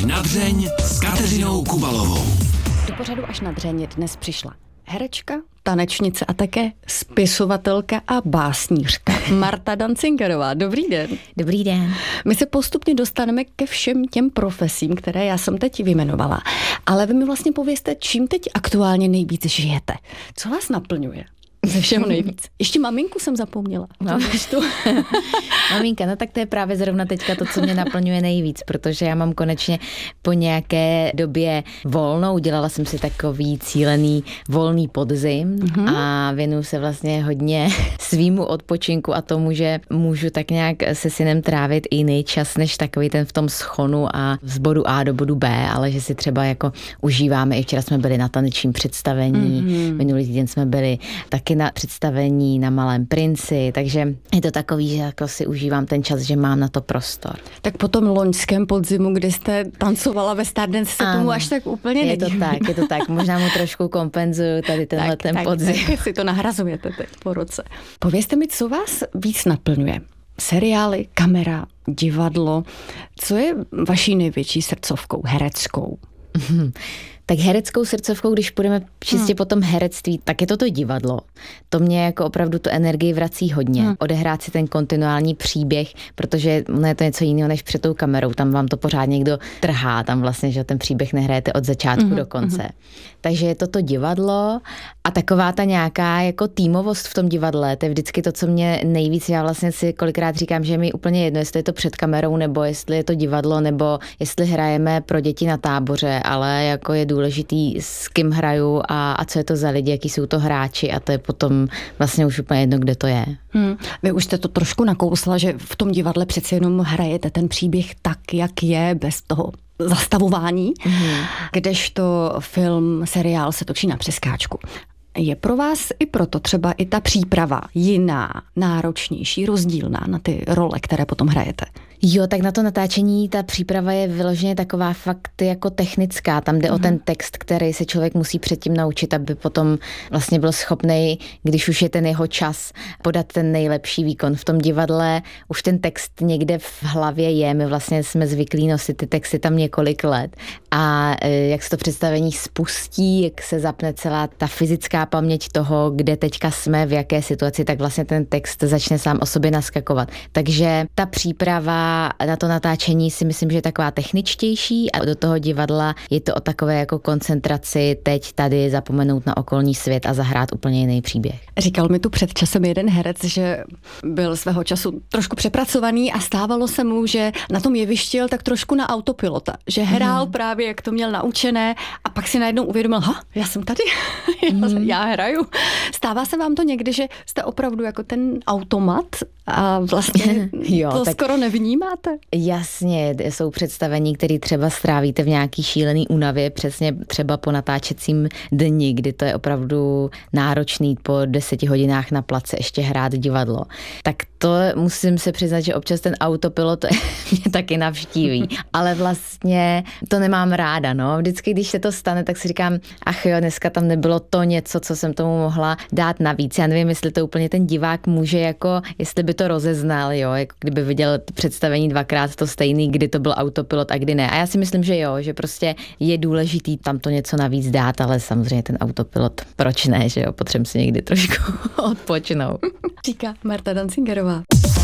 Až na dřeň s Kateřinou Kubalovou. Do pořadu Až na dřeň dnes přišla herečka, tanečnice a také spisovatelka a básnířka Marta Dancingerová. Dobrý den. Dobrý den. My se postupně dostaneme ke všem těm profesím, které já jsem teď vyjmenovala. Ale vy mi vlastně povězte, čím teď aktuálně nejvíc žijete. Co vás naplňuje? Ze všeho nejvíc. Ještě maminku jsem zapomněla. No, maminka, no tak to je právě zrovna teďka to, co mě naplňuje nejvíc, protože já mám konečně po nějaké době volnou, udělala jsem si takový cílený volný podzim a věnuju se vlastně hodně svýmu odpočinku a tomu, že můžu tak nějak se synem trávit i jiný čas, než takový ten v tom schonu a z bodu A do bodu B, ale že si třeba jako užíváme, i včera jsme byli na tanečním představení, minulý týden jsme byli taky na představení na Malém princi, takže je to takový, že jako si užívám ten čas, že mám na to prostor. Tak po tom loňském podzimu, kdy jste tancovala ve Stardance, se tomu až tak úplně nedivím. Je to tak. Možná mu trošku kompenzuju tady tenhle ten podzim. Tak si to nahrazujete teď po roce. Povězte mi, co vás víc naplňuje? Seriály, kamera, divadlo. Co je vaší největší srdcovkou, hereckou? Tak hereckou srdcovkou, když půjdeme čistě po tom herectví, tak je to divadlo. To mě jako opravdu tu energii vrací hodně. Odehrát si ten kontinuální příběh, protože je to něco jiného než před tou kamerou. Tam vám to pořád někdo trhá, tam vlastně, že ten příběh nehrajete od začátku do konce. Takže je to divadlo a taková ta nějaká jako týmovost v tom divadle, to je vždycky to, co mě nejvíc, já vlastně si kolikrát říkám, že je mi úplně jedno, jestli je to před kamerou, nebo jestli je to divadlo, nebo jestli hrajeme pro děti na táboře, ale jako je důležitý, s kým hraju a co je to za lidi, jaký jsou to hráči a to je potom vlastně už úplně jedno, kde to je. Vy už jste to trošku nakousla, že v tom divadle přeci jenom hrajete ten příběh tak, jak je, bez toho zastavování, kdežto film, seriál se točí na přeskáčku. Je pro vás i proto třeba i ta příprava jiná, náročnější, rozdílná na ty role, které potom hrajete? Jo, tak na to natáčení ta příprava je vyloženě taková fakt jako technická. Tam jde o ten text, který se člověk musí předtím naučit, aby potom vlastně byl schopnej, když už je ten jeho čas, podat ten nejlepší výkon. V tom divadle už ten text někde v hlavě je. My vlastně jsme zvyklí nosit ty texty tam několik let. A jak se to představení spustí, jak se zapne celá ta fyzická paměť toho, kde teďka jsme, v jaké situaci, tak vlastně ten text začne sám o sobě naskakovat. Takže ta příprava na to natáčení si myslím, že je taková techničtější a do toho divadla je to o takové jako koncentraci teď tady zapomenout na okolní svět a zahrát úplně jiný příběh. Říkal mi tu před časem jeden herec, že byl svého času trošku přepracovaný a stávalo se mu, že na tom jevišti jel tak trošku na autopilota, že hrál právě, jak to měl naučené a pak si najednou uvědomil, já jsem tady, já hraju. Stává se vám to někdy, že jste opravdu jako ten automat a vlastně to skoro nevnímáte? Jasně, jsou představení, které třeba strávíte v nějaký šílený únavě, přesně třeba po natáčecím dni, kdy to je opravdu náročný po 10 hodinách na place ještě hrát divadlo. Tak to musím se přiznat, že občas ten autopilot mě taky navštíví. Ale vlastně to nemám ráda, no. Vždycky, když se to stane, tak si říkám, ach jo, dneska tam nebylo to něco, co jsem tomu mohla dát navíc. Já nevím, jestli to úplně ten divák může jako, jestli by to rozeznal, jo, jako kdyby viděl představení dvakrát to stejný, kdy to byl autopilot a kdy ne. A já si myslím, že jo, že prostě je důležitý tam to něco navíc dát, ale samozřejmě ten autopilot, proč ne, že jo, potřebujeme si někdy trošku odpočinout. Říká Marta Dancingerová.